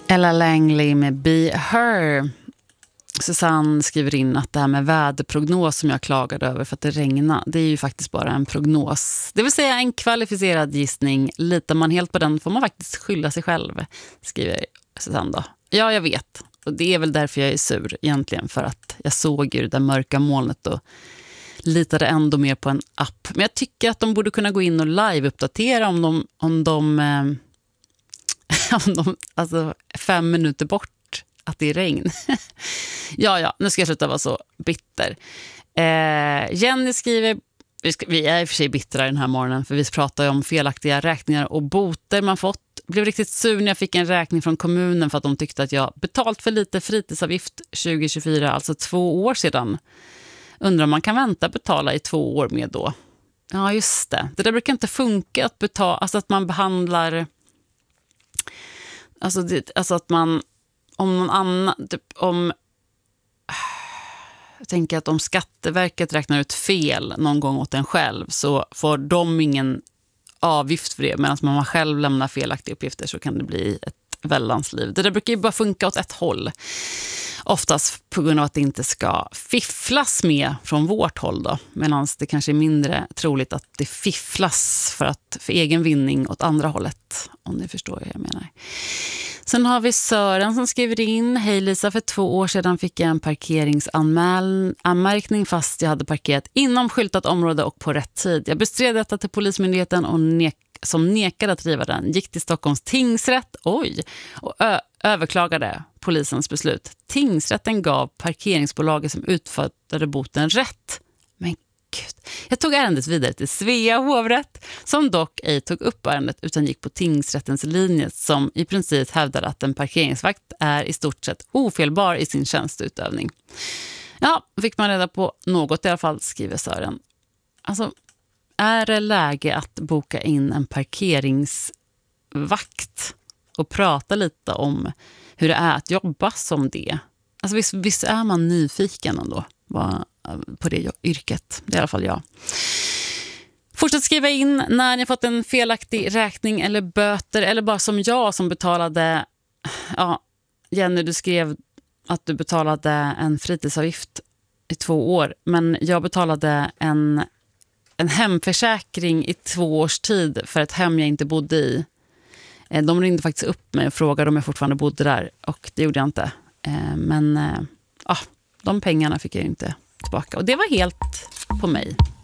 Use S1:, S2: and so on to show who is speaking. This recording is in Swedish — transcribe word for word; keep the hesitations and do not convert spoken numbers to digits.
S1: Ella Langley med Be Her. Susanne skriver in att det här med väderprognos som jag klagade över för att det regnar, det är ju faktiskt bara en prognos. Det vill säga en kvalificerad gissning. Litar man helt på den får man faktiskt skylla sig själv, skriver Susanne då. Ja, jag vet. Och det är väl därför jag är sur egentligen, för att jag såg ju det där mörka molnet och litade ändå mer på en app. Men jag tycker att de borde kunna gå in och live-uppdatera om de, om de, eh, om de alltså fem minuter bort att det är regn. ja, ja, nu ska jag sluta vara så bitter. Eh, Jenny skriver, vi, ska, vi är i och för sig bittra den här morgonen, för vi pratar ju om felaktiga räkningar och boter man fått. Blev riktigt sur när jag fick en räkning från kommunen för att de tyckte att jag betalt för lite fritidsavgift tjugo tjugofyra, alltså två år sedan. Undrar om man kan vänta betala i två år med då. Ja, just det. Det där brukar inte funka att betala, alltså att man behandlar, alltså, det, alltså att man, om någon annan, typ, om, jag tänker att om Skatteverket räknar ut fel någon gång åt en själv så får de ingen avgift för det, medan man själv lämnar felaktiga uppgifter så kan det bli ett väldans liv. Det där brukar ju bara funka åt ett håll. Oftast på grund av att det inte ska fifflas med från vårt håll då. Medan det kanske är mindre troligt att det fifflas för, att, för egen vinning åt andra hållet. Om ni förstår vad jag menar. Sen har vi Sören som skriver in: Hej Lisa, för två år sedan fick jag en parkeringsanmärkning fast jag hade parkerat inom skyltat område och på rätt tid. Jag bestred detta till Polismyndigheten och nek- som nekade att driva den. Gick till Stockholms tingsrätt oj, och ö- överklagade polisens beslut. Tingsrätten gav parkeringsbolaget som utförde boten rätt. Men gud. Jag tog ärendet vidare till Svea hovrätt som dock ej tog upp ärendet utan gick på tingsrättens linje som i princip hävdar att en parkeringsvakt är i stort sett ofelbar i sin tjänsteutövning. Ja, fick man reda på något i alla fall, skriver Sören. Alltså, är det läge att boka in en parkeringsvakt och prata lite om hur det är att jobba som det? Alltså visst, visst är man nyfiken ändå på det yrket. Det är i alla fall jag. Fortsätt skriva in när ni fått en felaktig räkning eller böter, eller bara som jag som betalade, ja, Jenny, du skrev att du betalade en fritidsavgift i två år, men jag betalade en en hemförsäkring i två års tid för ett hem jag inte bodde i. De ringde faktiskt upp mig och frågade om jag fortfarande bodde där, och det gjorde jag inte. Men ja, de pengarna fick jag inte tillbaka, och det var helt på mig.